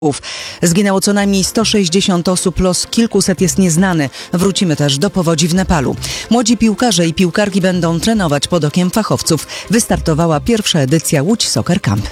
Zginęło co najmniej 160 osób, los kilkuset jest nieznany. Wrócimy też do powodzi w Nepalu. Młodzi piłkarze i piłkarki będą trenować pod okiem fachowców. Wystartowała pierwsza edycja Łódź Soccer Camp.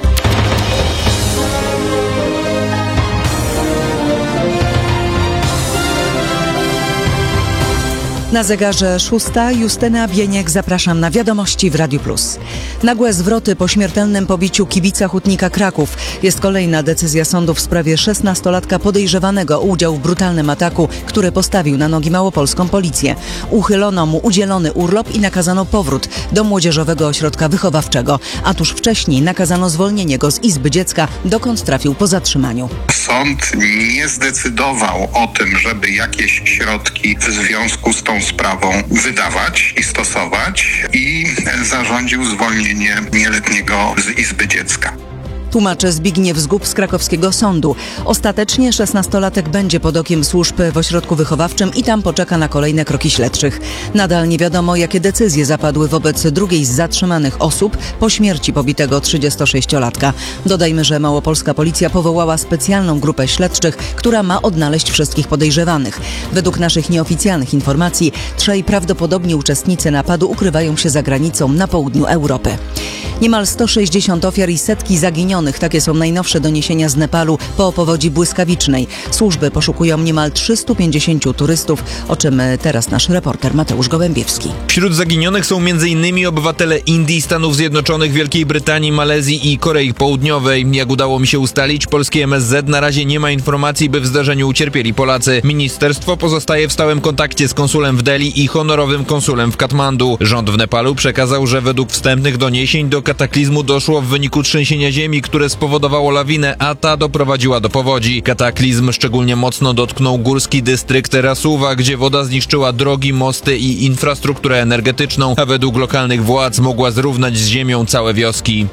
Na zegarze 6. Justyna Bieniek, zapraszam na wiadomości w Radiu Plus. Nagłe zwroty po śmiertelnym pobiciu kibica Hutnika Kraków. Jest kolejna decyzja sądu w sprawie 16-latka podejrzewanego o udział w brutalnym ataku, który postawił na nogi małopolską policję. Uchylono mu udzielony urlop i nakazano powrót do młodzieżowego ośrodka wychowawczego, a tuż wcześniej nakazano zwolnienie go z izby dziecka, dokąd trafił po zatrzymaniu. Sąd nie zdecydował o tym, żeby jakieś środki w związku z tą sprawą wydawać i stosować i zarządził zwolnienie nieletniego z izby dziecka. Tłumaczy Zbigniew Zgub z krakowskiego sądu. Ostatecznie 16-latek będzie pod okiem służb w ośrodku wychowawczym i tam poczeka na kolejne kroki śledczych. Nadal nie wiadomo, jakie decyzje zapadły wobec drugiej z zatrzymanych osób po śmierci pobitego 36-latka. Dodajmy, że małopolska policja powołała specjalną grupę śledczych, która ma odnaleźć wszystkich podejrzewanych. Według naszych nieoficjalnych informacji trzej prawdopodobni uczestnicy napadu ukrywają się za granicą na południu Europy. Niemal 160 ofiar i setki zaginionych. Takie są najnowsze doniesienia z Nepalu po powodzi błyskawicznej. Służby poszukują niemal 350 turystów, o czym teraz nasz reporter Mateusz Gołębiewski. Wśród zaginionych są m.in. obywatele Indii, Stanów Zjednoczonych, Wielkiej Brytanii, Malezji i Korei Południowej. Jak udało mi się ustalić, polskie MSZ na razie nie ma informacji, by w zdarzeniu ucierpieli Polacy. Ministerstwo pozostaje w stałym kontakcie z konsulem w Delhi i honorowym konsulem w Katmandu. Rząd w Nepalu przekazał, że według wstępnych doniesień do kataklizmu doszło w wyniku trzęsienia ziemi, które spowodowało lawinę, a ta doprowadziła do powodzi. Kataklizm szczególnie mocno dotknął górski dystrykt Rasuwa, gdzie woda zniszczyła drogi, mosty i infrastrukturę energetyczną, a według lokalnych władz mogła zrównać z ziemią całe wioski.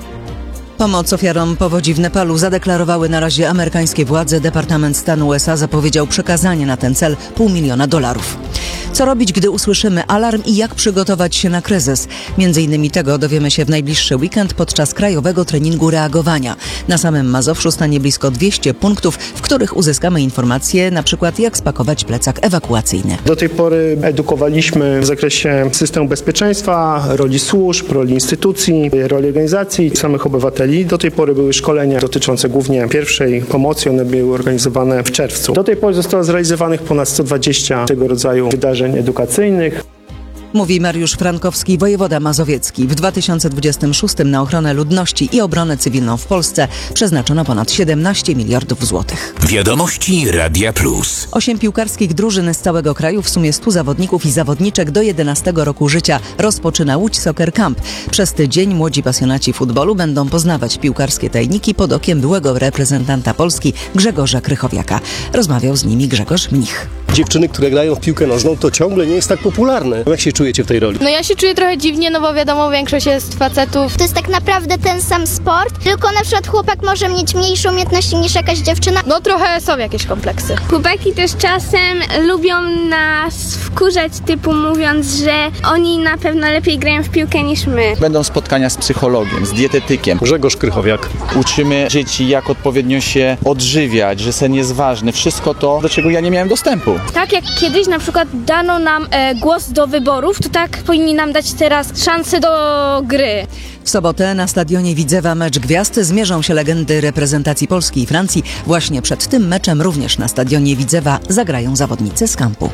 Pomoc ofiarom powodzi w Nepalu zadeklarowały na razie amerykańskie władze. Departament Stanu USA zapowiedział przekazanie na ten cel $500 000. Co robić, gdy usłyszymy alarm i jak przygotować się na kryzys? Między innymi tego dowiemy się w najbliższy weekend podczas krajowego treningu reagowania. Na samym Mazowszu stanie blisko 200 punktów, w których uzyskamy informacje, na przykład jak spakować plecak ewakuacyjny. Do tej pory edukowaliśmy w zakresie systemu bezpieczeństwa, roli służb, roli instytucji, roli organizacji, samych obywateli. Do tej pory były szkolenia dotyczące głównie pierwszej pomocy. One były organizowane w czerwcu. Do tej pory zostało zrealizowanych ponad 120 tego rodzaju wydarzeń edukacyjnych. Mówi Mariusz Frankowski, wojewoda mazowiecki. W 2026 na ochronę ludności i obronę cywilną w Polsce przeznaczono ponad 17 miliardów złotych. Wiadomości Radia Plus. 8 piłkarskich drużyn z całego kraju, w sumie 100 zawodników i zawodniczek do 11 roku życia rozpoczyna Łódź Soccer Camp. Przez tydzień młodzi pasjonaci futbolu będą poznawać piłkarskie tajniki pod okiem byłego reprezentanta Polski Grzegorza Krychowiaka. Rozmawiał z nimi Grzegorz Mnich. Dziewczyny, które grają w piłkę nożną, to ciągle nie jest tak popularne. Jak się czujecie w tej roli? No ja się czuję trochę dziwnie, no bo wiadomo, większość jest facetów. To jest tak naprawdę ten sam sport, tylko na przykład chłopak może mieć mniejsze umiejętności niż jakaś dziewczyna. No trochę są jakieś kompleksy. Chłopaki też czasem lubią nas wkurzać, typu mówiąc, że oni na pewno lepiej grają w piłkę niż my. Będą spotkania z psychologiem, z dietetykiem. Grzegorz Krychowiak. Uczymy dzieci, jak odpowiednio się odżywiać, że sen jest ważny. Wszystko to, do czego ja nie miałem dostępu. Tak jak kiedyś na przykład dano nam głos do wyborów, to tak powinni nam dać teraz szansę do gry. W sobotę na stadionie Widzewa mecz gwiazd zmierzą się legendy reprezentacji Polski i Francji. Właśnie przed tym meczem również na stadionie Widzewa zagrają zawodnicy z kampu.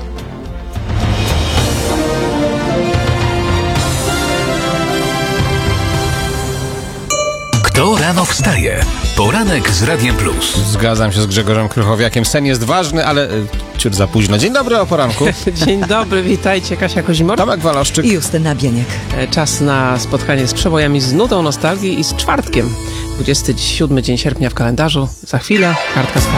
Kto rano wstaje? Poranek z Radiem Plus. Zgadzam się z Grzegorzem Krychowiakiem. Sen jest ważny, ale ciut za późno. Dzień dobry o poranku. Dzień dobry, witajcie. Kasia Kozimor. Tomek Waloszczyk I Justyna Bieniek. Czas na spotkanie z przebojami z nutą nostalgii i z czwartkiem. 27 dzień sierpnia w kalendarzu. Za chwilę kartka